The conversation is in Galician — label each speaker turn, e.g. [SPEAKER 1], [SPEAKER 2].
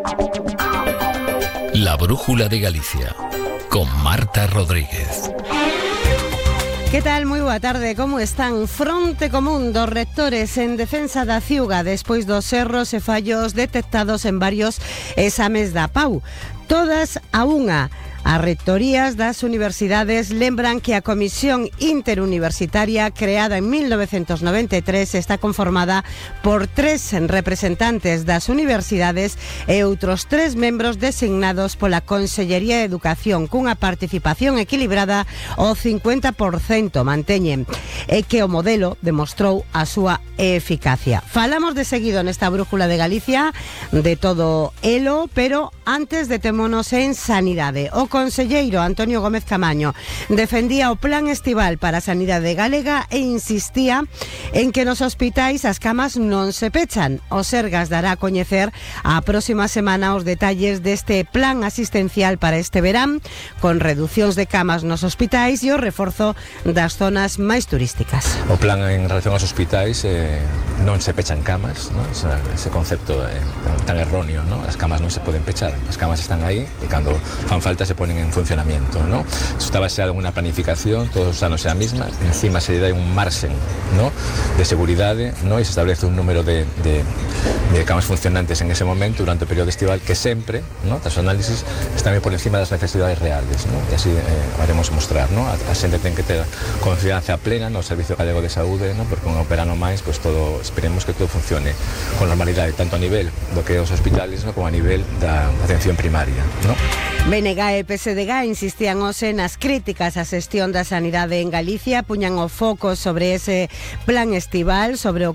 [SPEAKER 1] La Brújula de Galicia, con Marta Rodríguez.
[SPEAKER 2] Que tal? Moi boa tarde, como están? Fronte común dos rectores en defensa da ciuga despois dos erros e fallos detectados en varios exames da PAU. Todas a unha. As rectorías das universidades lembran que a Comisión Interuniversitaria, creada en 1993, está conformada por 3 representantes das universidades e outros 3 membros designados pola Consellería de Educación, cunha participación equilibrada ao 50%, manteñen, e que o modelo demostrou a súa eficacia. Falamos de seguido nesta Brújula de Galicia de todo elo, pero antes detémonos en sanidade. O conselleiro Antonio Gómez Camaño defendía o plan estival para a sanidade galega e insistía en que nos hospitais as camas non se pechan. O Sergas dará a coñecer a próxima semana os detalles deste plan asistencial para este verán, con reducións de camas nos hospitais e o reforzo das zonas máis turísticas.
[SPEAKER 3] O plan en relación aos hospitais non se pechan camas, ¿no? Ese concepto tan erróneo, ¿no? As camas non se poden pechar, as camas están aí e cando fan falta se ponen en funcionamiento, ¿no? Eso está baseado en unha planificación, todos os anos é a mesma, encima se dá un marxen, ¿no? De seguridade, ¿no? E se establece un número de camas funcionantes en ese momento durante o período estival que sempre, ¿no? Das análisis están por encima das necesidades reales, ¿no? E así haremos mostrar, ¿no? A xente ten que ter confianza plena no Servicio Galego de Saúde, ¿no? Porque un operano máis, pues todo, esperemos que todo funcione con normalidade, tanto a nivel do que é os hospitales, ¿no? Como a nivel da atención primaria, ¿no?
[SPEAKER 2] BNG e PSDG insistían hoxe nas críticas á xestión da sanidade en Galicia, puñan o foco sobre ese plan estival, sobre o